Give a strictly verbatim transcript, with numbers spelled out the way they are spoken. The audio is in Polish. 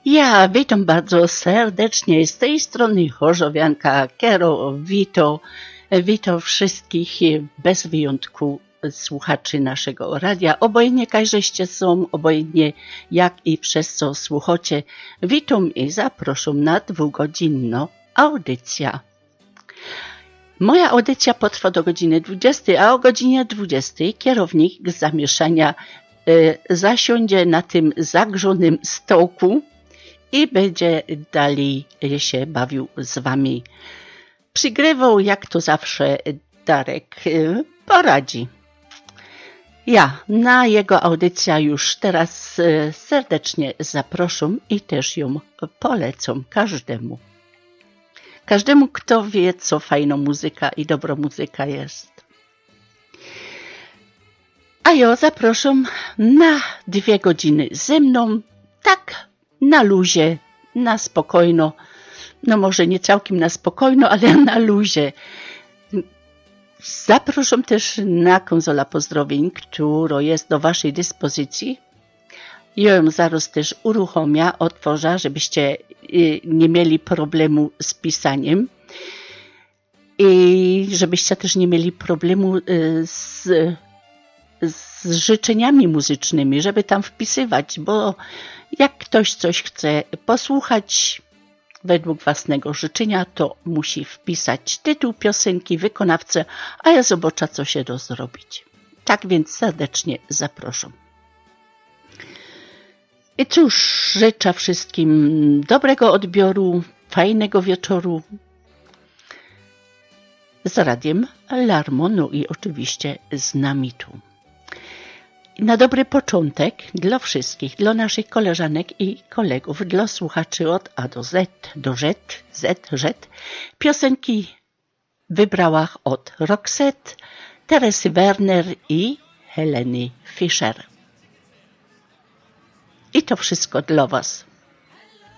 Ja witam bardzo serdecznie z tej strony Chorzowianka Kero. Witam, witam wszystkich bez wyjątku słuchaczy naszego radia. Obojętnie każeście są, obojętnie jak i przez co słuchacie. Witam i zapraszam na dwugodzinną audycję. Moja audycja potrwa do godziny dwudziestej, a o godzinie dwudziestej kierownik zamieszania y, zasiądzie na tym zagrzonym stołku i będzie dalej się bawił z wami. Przygrywał, jak to zawsze, Darek y, poradzi. Ja na jego audycję już teraz y, serdecznie zapraszam i też ją polecam każdemu. Każdemu, kto wie, co fajna muzyka i dobra muzyka jest. A ja zapraszam na dwie godziny ze mną, tak na luzie, na spokojno. No może nie całkiem na spokojno, ale na luzie. Zapraszam też na konsola pozdrowień, która jest do waszej dyspozycji. Ja ją zaraz też uruchomię, otworzę, żebyście nie mieli problemu z pisaniem i żebyście też nie mieli problemu z, z życzeniami muzycznymi, żeby tam wpisywać, bo jak ktoś coś chce posłuchać według własnego życzenia, to musi wpisać tytuł piosenki, wykonawcę, a ja zobaczę, co się da zrobić. Tak więc serdecznie zapraszam. I cóż, życzę wszystkim dobrego odbioru, fajnego wieczoru z radiem Larmonu i oczywiście z nami tu. Na dobry początek dla wszystkich, dla naszych koleżanek i kolegów, dla słuchaczy od A do Z, do Z, Z, Z, piosenki wybrała od Roxette, Teresy Werner i Heleny Fischer. I to wszystko dla was.